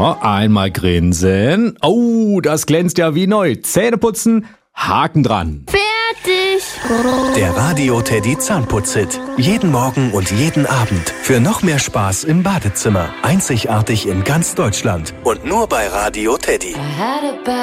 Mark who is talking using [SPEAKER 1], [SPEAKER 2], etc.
[SPEAKER 1] So, einmal grinsen. Oh, das glänzt ja wie neu. Zähne putzen, Haken dran.
[SPEAKER 2] Fertig.
[SPEAKER 3] Der Radio Teddy Zahnputz-Hit. Jeden Morgen und jeden Abend. Für noch mehr Spaß im Badezimmer. Einzigartig in ganz Deutschland. Und nur bei Radio Teddy.